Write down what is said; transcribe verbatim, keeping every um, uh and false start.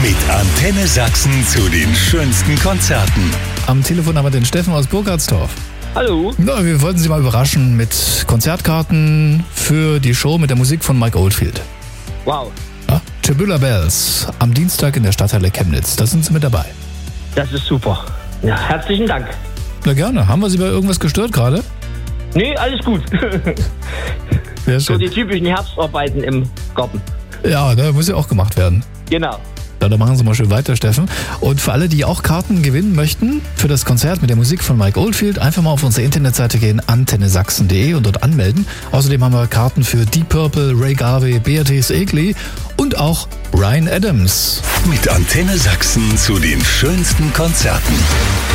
Mit Antenne Sachsen zu den schönsten Konzerten. Am Telefon haben wir den Steffen aus Burgartstorf. Hallo. Na, wir wollten Sie mal überraschen mit Konzertkarten für die Show mit der Musik von Mike Oldfield. Wow. Ja? Tubular Bells am Dienstag in der Stadthalle Chemnitz. Da sind Sie mit dabei. Das ist super. Ja, herzlichen Dank. Na gerne. Haben wir Sie bei irgendwas gestört gerade? Nee, alles gut. Sehr So schön. die typischen Herbstarbeiten im Garten. Ja, ne, muss ja auch gemacht werden. Genau. Ja, da machen Sie mal schön weiter, Steffen. Und für alle, die auch Karten gewinnen möchten für das Konzert mit der Musik von Mike Oldfield, einfach mal auf unsere Internetseite gehen, antenne sachsen punkt de und dort anmelden. Außerdem haben wir Karten für Deep Purple, Ray Garvey, Beatrice Egli und auch Ryan Adams. Mit Antenne Sachsen zu den schönsten Konzerten.